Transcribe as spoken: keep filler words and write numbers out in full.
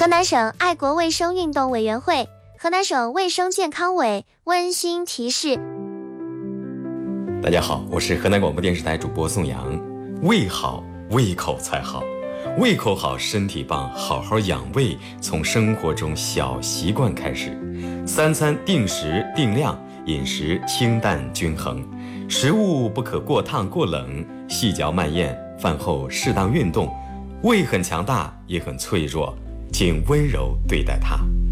河南省爱国卫生运动委员会、河南省卫生健康委温馨提示。 大家好，我是河南广播电视台主播宋阳。胃好，胃口才好，胃口好，身体棒，好好养胃，从生活中小习惯开始。三餐定时定量，饮食清淡均衡，食物不可过烫过冷，细嚼慢咽，饭后适当运动。胃很强大，也很脆弱，请温柔对待它。